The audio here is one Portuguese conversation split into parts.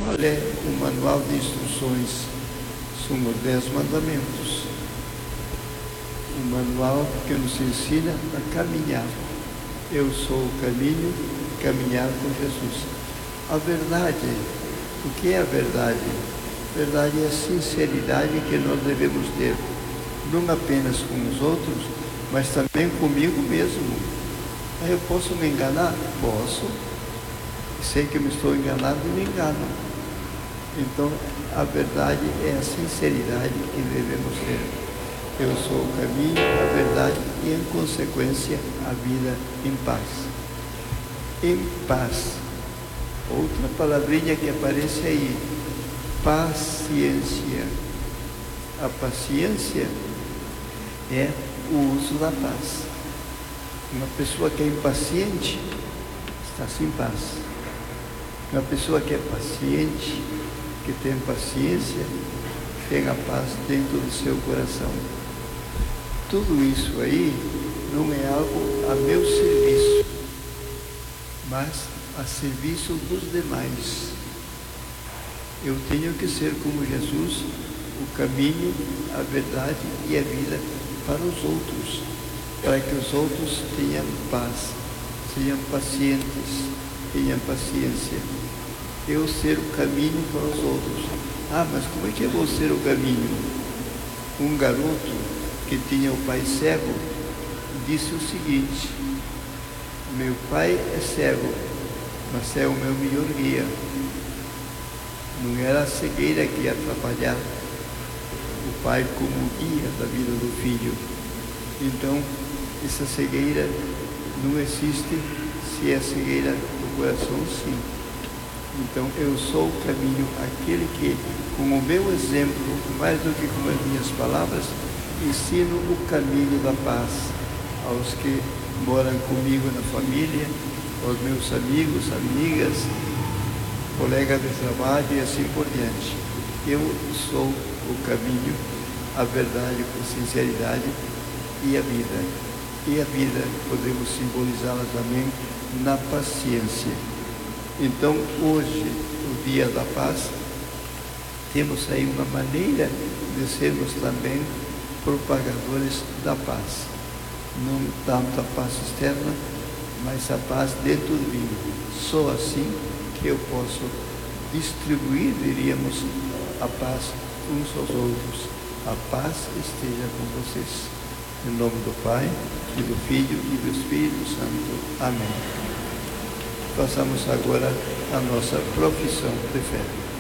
Qual é o manual de instruções? São os 10 mandamentos. O manual que nos ensina a caminhar. Eu sou o caminho, caminhar com Jesus. A verdade, o que é a verdade? A verdade é a sinceridade que nós devemos ter, não apenas com os outros, mas também comigo mesmo. Eu posso me enganar? Posso. Sei que me estou enganando e me engano. Então, a verdade é a sinceridade que devemos ter. Eu sou o caminho, a verdade e, em consequência, a vida em paz. Em paz. Outra palavrinha que aparece aí, paciência. A paciência é o uso da paz. Uma pessoa que é impaciente está sem paz. Uma pessoa que é paciente, que tem paciência, tem a paz dentro do seu coração. Tudo isso aí não é algo a meu serviço, mas a serviço dos demais. Eu tenho que ser como Jesus, o caminho, a verdade e a vida para os outros, para que os outros tenham paz, sejam pacientes, tenham paciência. Eu ser o caminho para os outros. Ah, mas como é que eu vou ser o caminho? Um garoto que tinha o pai cego disse o seguinte: meu pai é cego, mas é o meu melhor guia. Não era a cegueira que ia atrapalhar o pai como guia da vida do filho. Então, essa cegueira não existe se é cegueira do coração, sim. Então, eu sou o caminho, aquele que, com o meu exemplo, mais do que com as minhas palavras, ensino o caminho da paz aos que moram comigo na família, aos meus amigos, amigas, colegas de trabalho e assim por diante. Eu sou o caminho, a verdade com sinceridade e a vida. E a vida podemos simbolizá-la também na paciência. Então, hoje, o dia da paz, temos aí uma maneira de sermos também propagadores da paz. Não tanto a paz externa, mas a paz dentro de mim. Só assim que eu posso distribuir, diríamos, a paz uns aos outros. A paz esteja com vocês. Em nome do Pai, e do Filho e do Espírito Santo. Amém. Façamos agora a nossa profissão de fé.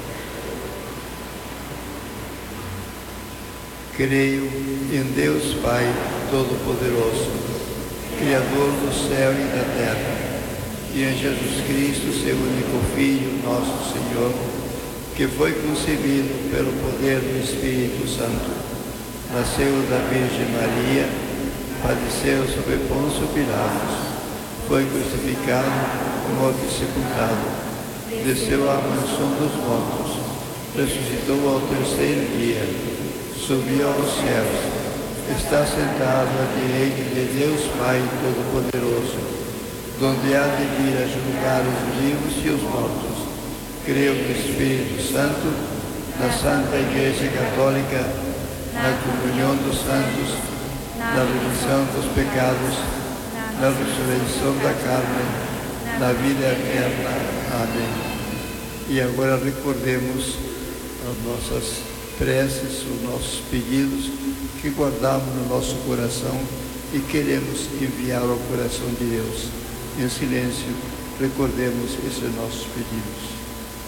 Creio em Deus Pai Todo-Poderoso, Criador do céu e da terra, e em Jesus Cristo, seu único Filho, nosso Senhor, que foi concebido pelo poder do Espírito Santo, nasceu da Virgem Maria, padeceu sob Pôncio Pilatos, foi crucificado, morto e sepultado, desceu à mansão dos mortos, ressuscitou ao terceiro dia, subiu aos céus, está sentado à direita de Deus Pai Todo-Poderoso, donde há de vir a julgar os vivos e os mortos. Creio no Espírito Santo, na Santa Igreja Católica, na comunhão dos santos, na remissão dos pecados, na ressurreição da carne, na vida eterna. Amém. E agora recordemos as nossas preces, os nossos pedidos que guardamos no nosso coração e queremos enviar ao coração de Deus. Em silêncio, recordemos esses nossos pedidos.